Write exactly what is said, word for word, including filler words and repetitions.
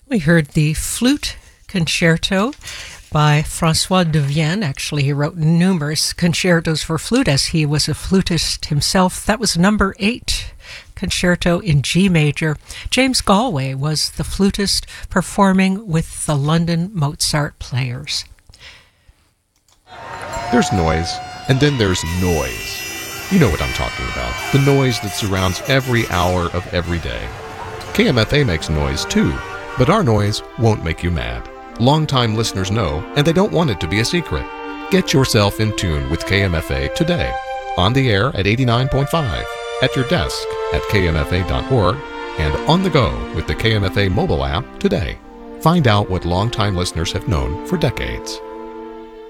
We heard the Flute Concerto by Francois de Vienne. Actually, he wrote numerous concertos for flute as he was a flutist himself. That was number eight concerto in G major. James Galway was the flutist performing with the London Mozart Players. There's noise, and then there's noise. You know what I'm talking about. The noise that surrounds every hour of every day. K M F A makes noise too, but our noise won't make you mad. Longtime listeners know, and they don't want it to be a secret. Get yourself in tune with K M F A today. On the air at eighty-nine point five, at your desk at K M F A dot org, and on the go with the K M F A mobile app today. Find out what longtime listeners have known for decades.